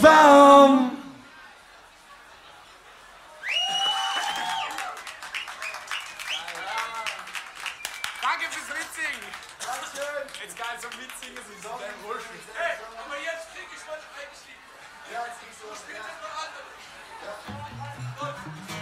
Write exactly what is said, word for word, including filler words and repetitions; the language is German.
Baum. Danke fürs Mitsingen. Dankeschön. Jetzt geil zum Mitsingen, so ist dein Rollstuhl. Hey, aber jetzt krieg ich mal eigentlich die. Ja, jetzt kriegst du was. Du spielst jetzt noch andere. Ja.